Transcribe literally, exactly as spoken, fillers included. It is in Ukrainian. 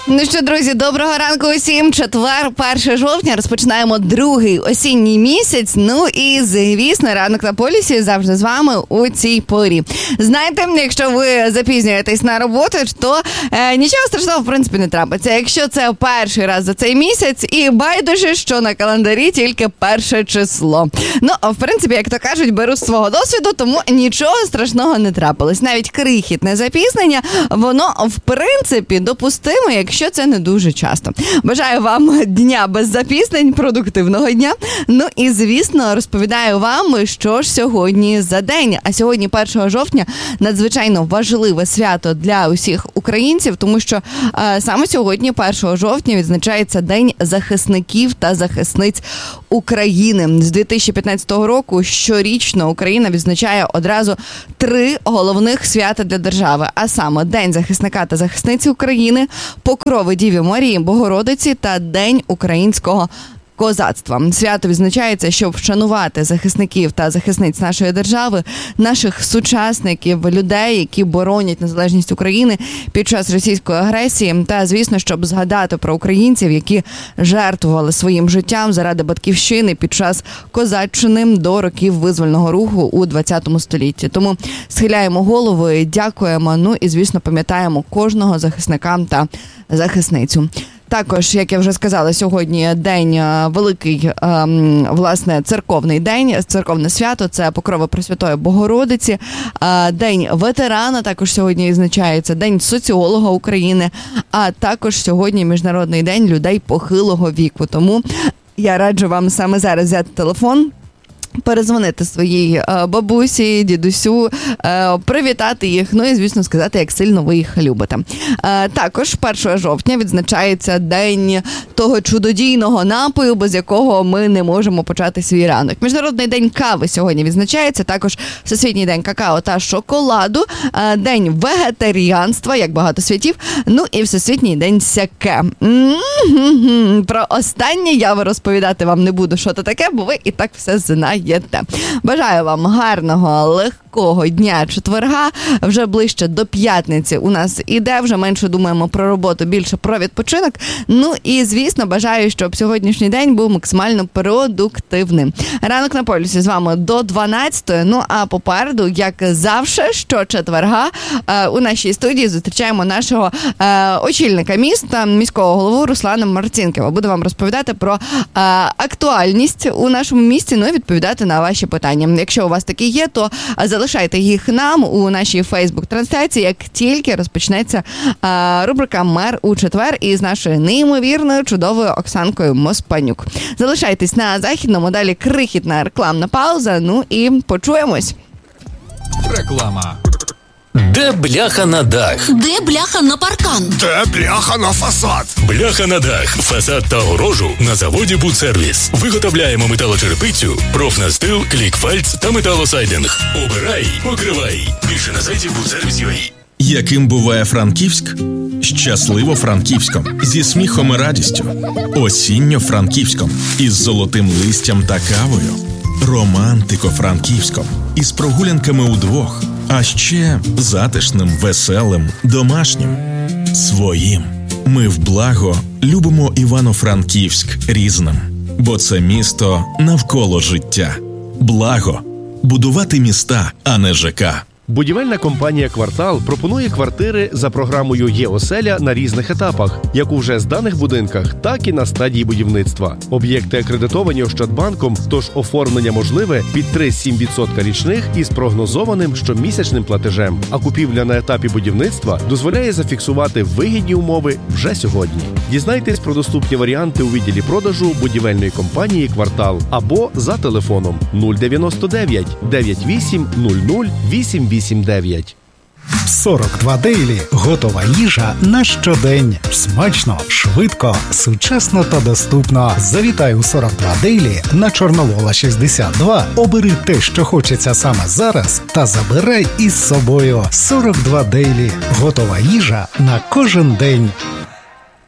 Ну що, друзі, доброго ранку усім. Четвер, перше жовтня, розпочинаємо другий осінній місяць. Ну і, звісно, ранок на полюсі завжди з вами у цій порі. Знаєте, якщо ви запізнюєтесь на роботу, то е, нічого страшного, в принципі, не трапиться. Якщо це перший раз за цей місяць, і байдуже, що на календарі тільки перше число. Ну, в принципі, як то кажуть, беру з свого досвіду, тому нічого страшного не трапилось. Навіть крихітне запізнення, воно, в принципі, допустимо, якщо це не дуже часто. Бажаю вам дня без запізнень, продуктивного дня. Ну і, звісно, розповідаю вам, що ж сьогодні за день. А сьогодні, першого жовтня, надзвичайно важливе свято для усіх українців, тому що е, саме сьогодні, першого жовтня, відзначається День захисників та захисниць України. З дві тисячі п'ятнадцятого року щорічно Україна відзначає одразу три головних свята для держави, а саме День захисника та захисниці України, Покрови Діві Марії, Богородиці та День українського козацтва. Свято відзначається, щоб вшанувати захисників та захисниць нашої держави, наших сучасників, людей, які боронять незалежність України під час російської агресії, та, звісно, щоб згадати про українців, які жертвували своїм життям заради батьківщини під час козаччини до років визвольного руху у ХХ столітті. Тому схиляємо голови, дякуємо, ну і, звісно, пам'ятаємо кожного захисника та захисницю. Також, як я вже сказала, сьогодні день великий, власне, церковний день, церковне свято, це Покрови Пресвятої Богородиці, День ветерана також сьогодні відзначається, День соціолога України, а також сьогодні Міжнародний день людей похилого віку. Тому я раджу вам саме зараз взяти телефон, перезвонити своїй бабусі, дідусю, привітати їх, ну і, звісно, сказати, як сильно ви їх любите. Також першого жовтня відзначається день того чудодійного напою, без якого ми не можемо почати свій ранок. Міжнародний день кави сьогодні відзначається, також Всесвітній день какао та шоколаду, день вегетаріанства, як багато святів, ну і Всесвітній день сяке. Про останнє я розповідати вам не буду, що це таке, бо ви і так все знаєте. Бажаю вам гарного, легкого дня четверга. Вже ближче до п'ятниці у нас іде, вже менше думаємо про роботу, більше про відпочинок. Ну і, звісно, бажаю, щоб сьогоднішній день був максимально продуктивним. Ранок на полюсі з вами до дванадцятої. Ну а попереду, як завжди, що четверга у нашій студії зустрічаємо нашого очільника міста, міського голову Руслана Марцінкова. Буду вам розповідати про актуальність у нашому місті, ну і відповідати на ваші питання. Якщо у вас такі є, то залишайте їх нам у нашій фейсбук-трансляції, як тільки розпочнеться а, рубрика «Мер у четвер» із нашою неймовірною, чудовою Оксанкою Моспанюк. Залишайтесь на Західному, далі крихітна рекламна пауза, ну і почуємось. Реклама. Де бляха на дах? Де бляха на паркан? Де бляха на фасад? Бляха на дах, фасад та огорожу на заводі «Будсервіс». Виготовляємо металочерепицю, профнастил, клікфальц та металосайдинг. Обирай, покривай. Більше на сайті будсервіс крапка ю а. Яким буває Франківськ? Щасливо Франківськом, зі сміхом і радістю. Осінньо Франківськом, із золотим листям та кавою. Романтико Франківськом, із прогулянками удвох. А ще затишним, веселим, домашнім, своїм. Ми в благо любимо Івано-Франківськ різним, бо це місто навколо життя. Благо – будувати міста, а не ЖК. Будівельна компанія «Квартал» пропонує квартири за програмою «Є-оселя» на різних етапах, як у вже зданих будинках, так і на стадії будівництва. Об'єкти акредитовані Ощадбанком, тож оформлення можливе під три цілих сім десятих відсотка річних із прогнозованим щомісячним платежем. А купівля на етапі будівництва дозволяє зафіксувати вигідні умови вже сьогодні. Дізнайтесь про доступні варіанти у відділі продажу будівельної компанії «Квартал» або за телефоном нуль дев'яносто дев'ять дев'ять вісім нуль нуль вісім вісім дев'ять. сорок два Дейлі. Готова їжа на щодень. Смачно, швидко, сучасно та доступно. Завітай у сорок два Дейлі на Чорновола шістдесят два. Обери те, що хочеться саме зараз, та забирай із собою. сорок два Дейлі. Готова їжа на кожен день.